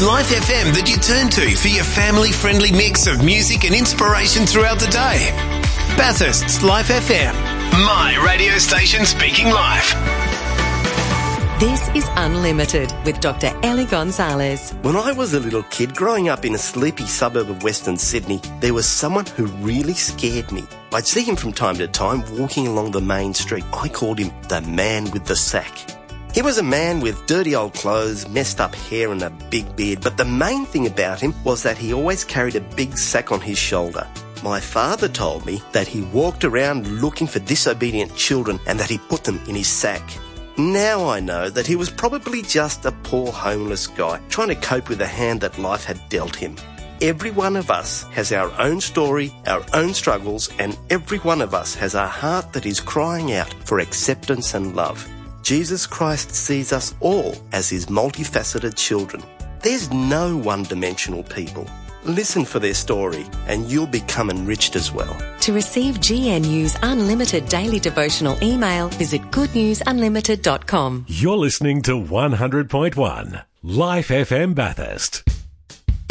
Life FM that you turn to for your family-friendly mix of music and inspiration throughout the day. Bathurst's Life FM, my radio station speaking life. This is Unlimited with Dr. Ellie Gonzalez. When I was a little kid growing up in a sleepy suburb of Western Sydney, there was someone who really scared me. I'd see him from time to time walking along the main street. I called him the man with the sack. He was a man with dirty old clothes, messed up hair and a big beard, but the main thing about him was that he always carried a big sack on his shoulder. My father told me that he walked around looking for disobedient children and that he put them in his sack. Now I know that he was probably just a poor homeless guy trying to cope with the hand that life had dealt him. Every one of us has our own story, our own struggles, and every one of us has a heart that is crying out for acceptance and love. Jesus Christ sees us all as his multifaceted children. There's no one-dimensional people. Listen for their story and you'll become enriched as well. To receive GNU's unlimited daily devotional email, visit goodnewsunlimited.com. You're listening to 100.1 Life FM Bathurst.